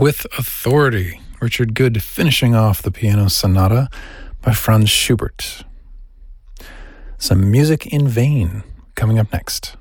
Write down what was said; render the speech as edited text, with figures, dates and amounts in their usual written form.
With Authority. Richard Good finishing off the piano sonata by Franz Schubert. Some music in vain coming up next.